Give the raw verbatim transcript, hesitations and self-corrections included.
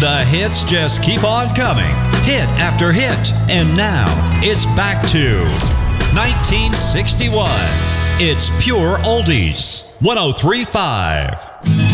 The hits just keep on coming, hit after hit. And now, it's back to nineteen sixty-one. It's Pure Oldies, one oh three point five.